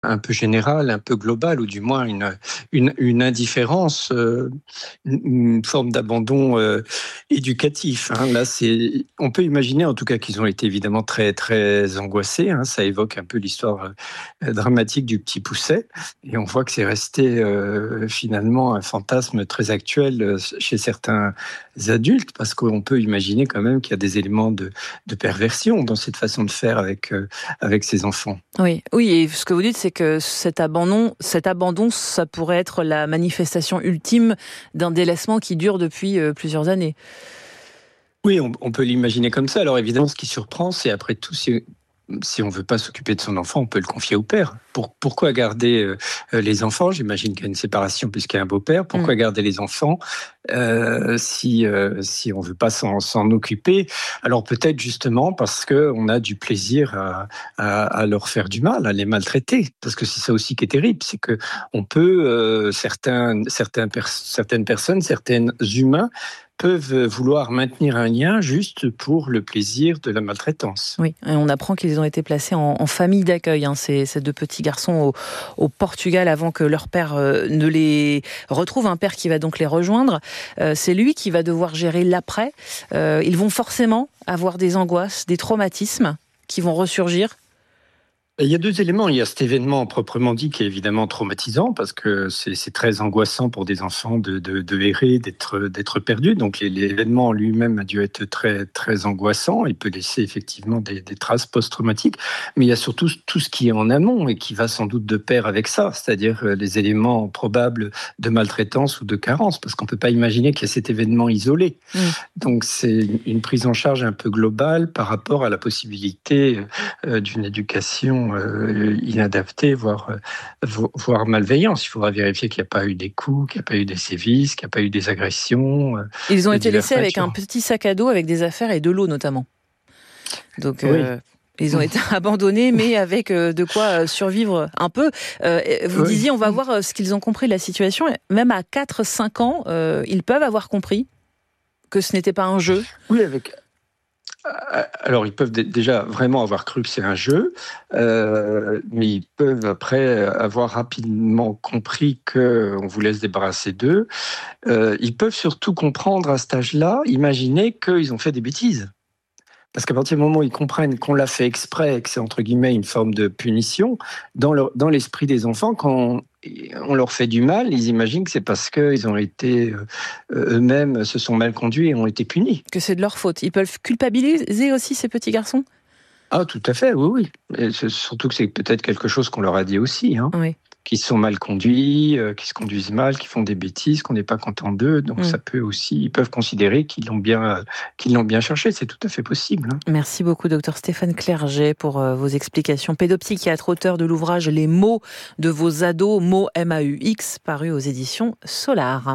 un peu générale, un peu globale, ou du moins une indifférence, une forme d'abandon éducatif. Là, on peut imaginer en tout cas qu'ils ont été évidemment très, très angoissés. Ça évoque un peu l'histoire dramatique du petit Pousset. Et on voit que c'est resté finalement un fantasme très actuel chez certains adultes, parce qu'on peut imaginer quand même qu'il y a des éléments de perversion dans cette façon de faire avec ses enfants. Oui, et ce que vous dites, c'est que cet abandon, ça pourrait être la manifestation ultime d'un délaissement qui dure depuis plusieurs années. Oui, on peut l'imaginer comme ça. Alors évidemment, ce qui surprend, c'est après tout, si on ne veut pas s'occuper de son enfant, on peut le confier au père. Pourquoi garder les enfants ? J'imagine qu'il y a une séparation puisqu'il y a un beau-père. Pourquoi garder les enfants si on ne veut pas s'en occuper ? Alors peut-être justement parce qu'on a du plaisir à leur faire du mal, à les maltraiter. Parce que c'est ça aussi qui est terrible, c'est qu'on peut, certaines personnes, certains humains, peuvent vouloir maintenir un lien juste pour le plaisir de la maltraitance. Oui, et on apprend qu'ils ont été placés en famille d'accueil, ces deux petits garçons au Portugal, avant que leur père ne les retrouve, un père qui va donc les rejoindre. C'est lui qui va devoir gérer l'après. Ils vont forcément avoir des angoisses, des traumatismes qui vont ressurgir. Il y a deux éléments. Il y a cet événement proprement dit qui est évidemment traumatisant, parce que c'est très angoissant pour des enfants de errer, d'être perdus. Donc l'événement lui-même a dû être très, très angoissant. Il peut laisser effectivement des traces post-traumatiques. Mais il y a surtout tout ce qui est en amont et qui va sans doute de pair avec ça, c'est-à-dire les éléments probables de maltraitance ou de carence, parce qu'on ne peut pas imaginer qu'il y a cet événement isolé. Donc c'est une prise en charge un peu globale par rapport à la possibilité d'une éducation inadaptée, voire malveillance. Il faudra vérifier qu'il n'y a pas eu des coups, qu'il n'y a pas eu des sévices, qu'il n'y a pas eu des agressions. Ils ont été laissés avec un petit sac à dos avec des affaires et de l'eau notamment. Donc ils ont été abandonnés, mais avec de quoi survivre un peu. Vous disiez, on va voir ce qu'ils ont compris de la situation. Même à 4-5 ans, ils peuvent avoir compris que ce n'était pas un jeu. Oui, alors, ils peuvent déjà vraiment avoir cru que c'est un jeu, mais ils peuvent après avoir rapidement compris qu'on voulait se débarrasser d'eux. Ils peuvent surtout comprendre à cet âge-là, imaginer qu'ils ont fait des bêtises. Parce qu'à partir du moment où ils comprennent qu'on l'a fait exprès et que c'est entre guillemets une forme de punition, dans l'esprit des enfants, quand on leur fait du mal, ils imaginent que c'est parce qu'ils ont été eux-mêmes se sont mal conduits et ont été punis. Que c'est de leur faute. Ils peuvent culpabiliser aussi ces petits garçons ? Ah, tout à fait, oui. Et surtout que c'est peut-être quelque chose qu'on leur a dit aussi. Oui. Qui sont mal conduits, qui se conduisent mal, qui font des bêtises, qu'on n'est pas content d'eux. Donc ça peut aussi, ils peuvent considérer qu'ils l'ont bien cherché. C'est tout à fait possible. Merci beaucoup, Dr Stéphane Clerget, pour vos explications. Pédopsychiatre, auteur de l'ouvrage Les mots de vos ados, mots MAUX, paru aux éditions Solar.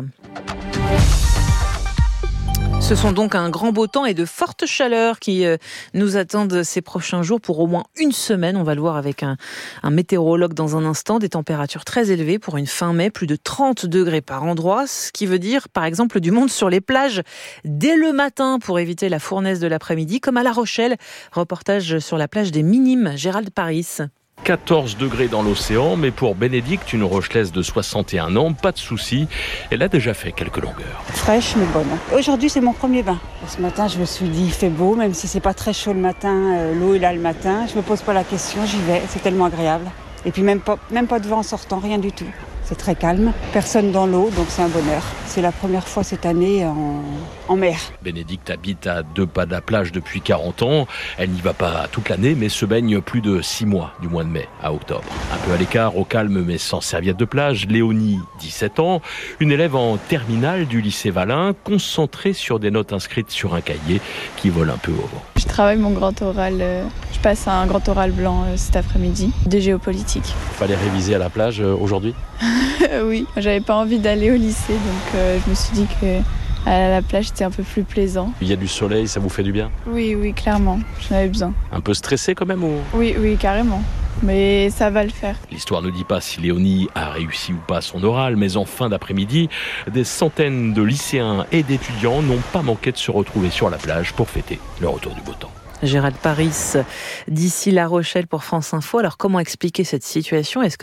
Ce sont donc un grand beau temps et de fortes chaleurs qui nous attendent ces prochains jours pour au moins une semaine. On va le voir avec un météorologue dans un instant. Des températures très élevées pour une fin mai, plus de 30 degrés par endroit. Ce qui veut dire, par exemple, du monde sur les plages dès le matin pour éviter la fournaise de l'après-midi, comme à La Rochelle. Reportage sur la plage des Minimes, Gérald Paris. 14 degrés dans l'océan, mais pour Bénédicte, une Rochelaise de 61 ans, pas de souci. Elle a déjà fait quelques longueurs. Fraîche mais bonne. Aujourd'hui, c'est mon premier bain. Ce matin, je me suis dit, il fait beau, même si c'est pas très chaud le matin, l'eau est là le matin. Je me pose pas la question, j'y vais, c'est tellement agréable. Et puis même pas de vent en sortant, rien du tout. C'est très calme, personne dans l'eau, donc c'est un bonheur. C'est la première fois cette année en mer. Bénédicte habite à 2 pas de la plage depuis 40 ans. Elle n'y va pas toute l'année, mais se baigne plus de 6 mois, du mois de mai à octobre. Un peu à l'écart, au calme, mais sans serviette de plage, Léonie, 17 ans, une élève en terminale du lycée Valin, concentrée sur des notes inscrites sur un cahier qui vole un peu au vent. Je travaille mon grand oral, je passe un grand oral blanc cet après-midi, de géopolitique. Fallait réviser à la plage aujourd'hui ? Oui, j'avais pas envie d'aller au lycée, donc je me suis dit que à la plage c'était un peu plus plaisant. Il y a du soleil, ça vous fait du bien ? Oui, clairement, j'en avais besoin. Un peu stressé quand même ou... Oui, carrément. Mais ça va le faire. L'histoire ne dit pas si Léonie a réussi ou pas son oral, mais en fin d'après-midi, des centaines de lycéens et d'étudiants n'ont pas manqué de se retrouver sur la plage pour fêter le retour du beau temps. Gérald Paris, d'ici La Rochelle pour France Info. Alors comment expliquer cette situation ? Est-ce que